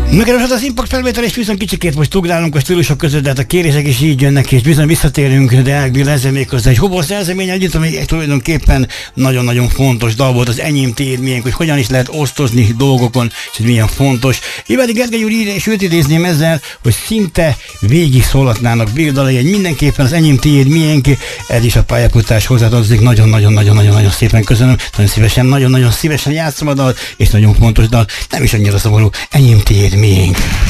Megkerülhet az impact felvétel, és bizony kicsikét most ugrálunk a stílusok között, de hát a kérések is így jönnek, és bizony visszatérünk Deák Béla ezzel méghozzá egy Hobor szerzemény együtt, ami tulajdonképpen nagyon-nagyon fontos dal volt, az Enyém, tiéd, miénk, hogy hogyan is lehet osztozni dolgokon, és ez milyen fontos. Iványi Gergely úr írja, és őt idézném ezzel, hogy szinte végig szólatnának Béla dalai, mindenképpen az Enyém, tiéd, miénk, ez is a pályafutás hozzátartozik, nagyon-nagyon szépen köszönöm, nagyon-nagyon szívesen játszom a dal, és nagyon fontos dal, nem is annyira szomorú, Enyém, tiéd, miénk.